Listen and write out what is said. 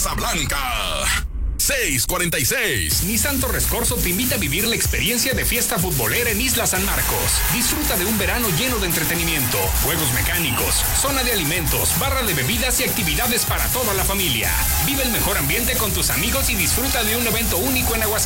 Blanca. 646. Nissan Torres Corso te invita a vivir la experiencia de fiesta futbolera en Isla San Marcos. Disfruta de un verano lleno de entretenimiento, juegos mecánicos, zona de alimentos, barra de bebidas y actividades para toda la familia. Vive el mejor ambiente con tus amigos y disfruta de un evento único en Aguascalientes.